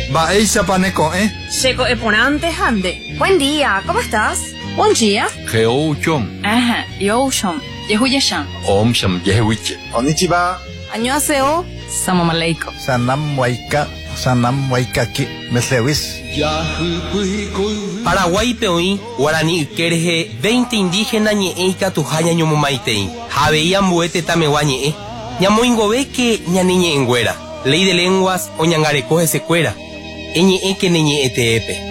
Baeisa paneco, Checo eponante hande. Buen día, ¿cómo estás? Buen día. Geouchon. Ajá, yoshon. Yehuyeshan. Om sham yehuiche. Konnichiwa. Annyeonghaseyo. Salam aleikum. Sanam waikaki. Meslewis. Paraguay peoí, Guarani Kerje, 20 indígenas ñeeika tujaña ñomomaitei. Javeía mbuete tamewa ñee. Ñamoingove que ñaniñe engüera. Ley de lenguas o ñangarecoge secuera. Eñe que neñe eteepe.